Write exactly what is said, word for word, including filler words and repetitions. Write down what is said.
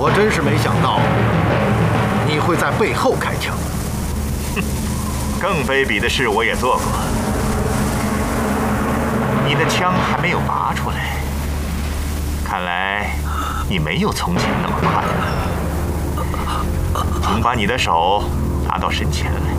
我真是没想到你会在背后开枪。 哼，更卑鄙的事我也做过。你的枪还没有拔出来，看来你没有从前那么快了。请把你的手拿到身前来。